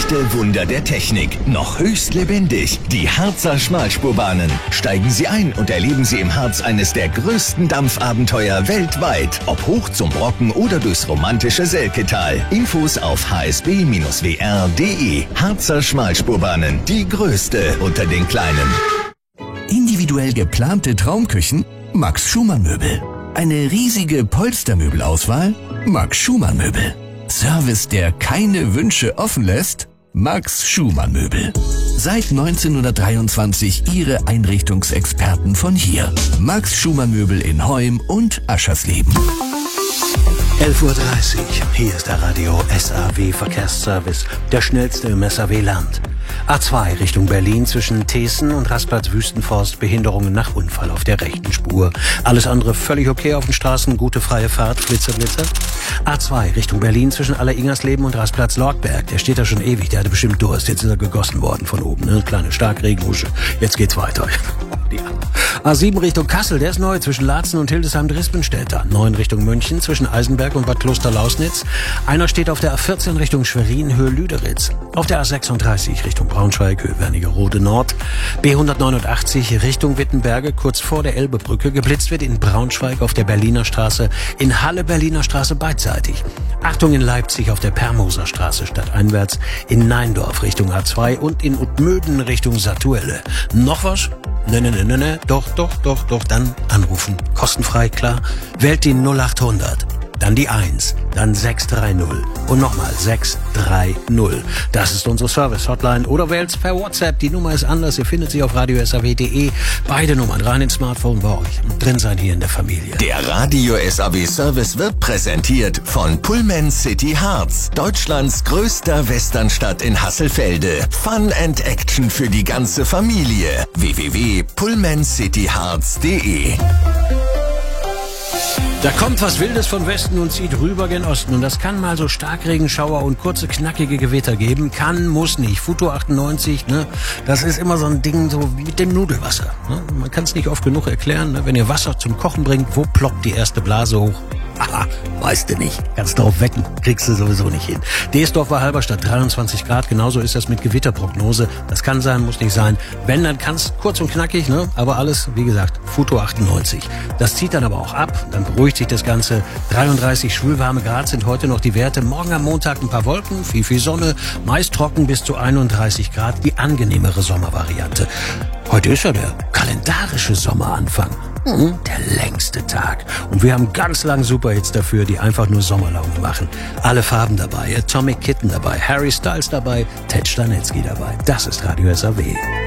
Echte Wunder der Technik, noch höchst lebendig. Die Harzer Schmalspurbahnen. Steigen Sie ein und erleben Sie im Harz eines der größten Dampfabenteuer weltweit. Ob hoch zum Brocken oder durchs romantische Selketal. Infos auf hsb-wr.de. Harzer Schmalspurbahnen, die größte unter den kleinen. Individuell geplante Traumküchen? Max Schumann Möbel. Eine riesige Polstermöbelauswahl? Max Schumann Möbel. Service, der keine Wünsche offen lässt? Max Schumann Möbel. Seit 1923 Ihre Einrichtungsexperten von hier. Max Schumann Möbel in Heum und Aschersleben. 11:30 Uhr. Hier ist der Radio SAW Verkehrsservice, der schnellste im SAW-Land. A2 Richtung Berlin zwischen Thesen und Rastplatz Wüstenforst, Behinderungen nach Unfall auf der rechten Spur. Alles andere völlig okay auf den Straßen, gute freie Fahrt, Blitzer. A2 Richtung Berlin zwischen Aller-Ingersleben und Rastplatz Lortberg. Der steht da schon ewig, der hatte bestimmt Durst. Jetzt ist er gegossen worden von oben, ne? Kleine Starkregenhusche. Jetzt geht's weiter. A7 Richtung Kassel, der ist neu zwischen Laatzen und Hildesheim-Drispenstädter. 9 Richtung München zwischen Eisenberg und Bad Kloster-Lausnitz. Einer steht auf der A14 Richtung Schwerin, Höhe Lüderitz. Auf der A36 Richtung Braunschweig, Höhe Wernigerode Nord. B189 Richtung Wittenberge, kurz vor der Elbebrücke. Geblitzt wird in Braunschweig auf der Berliner Straße, in Halle Berliner Straße beidseitig. Achtung in Leipzig auf der Permoser Straße stadteinwärts, in Neindorf Richtung A2 und in Utmöden Richtung Satuelle. Noch was? Ne. Doch, dann anrufen. Kostenfrei, klar. Wählt die 0800. Dann die 1, dann 630 und nochmal 630. Das ist unsere Service-Hotline oder wählt's per WhatsApp. Die Nummer ist anders, ihr findet sie auf radiosaw.de. Beide Nummern rein ins Smartphone bei euch. Drin sein hier in der Familie. Der Radio SAW Service wird präsentiert von Pullman City Harz, Deutschlands größter Westernstadt in Hasselfelde. Fun and Action für die ganze Familie. www.pullmancityharz.de. Da kommt was Wildes von Westen und zieht rüber gen Osten. Und das kann mal so Starkregenschauer und kurze, knackige Gewitter geben. Kann, muss nicht. Futur 98, ne? Das ist immer so ein Ding, so wie mit dem Nudelwasser. Ne? Man kann es nicht oft genug erklären. Ne? Wenn ihr Wasser zum Kochen bringt, wo ploppt die erste Blase hoch? Aha, weißt du nicht. Kannst drauf wetten, kriegst du sowieso nicht hin. Deesdorf bei Halberstadt 23 Grad, genauso ist das mit Gewitterprognose. Das kann sein, muss nicht sein. Wenn, dann kann's kurz und knackig, ne? Aber alles, wie gesagt, Futur 98. Das zieht dann aber auch ab, dann beruhigt sich das Ganze. 33 schwülwarme Grad sind heute noch die Werte. Morgen am Montag ein paar Wolken, viel Sonne, meist trocken bis zu 31 Grad, die angenehmere Sommervariante. Heute ist ja der kalendarische Sommeranfang. Der längste Tag. Und wir haben ganz lang Superhits dafür, die einfach nur Sommerlaune machen. Alle Farben dabei, Atomic Kitten dabei, Harry Styles dabei, Ted Stanitzky dabei. Das ist Radio SAW.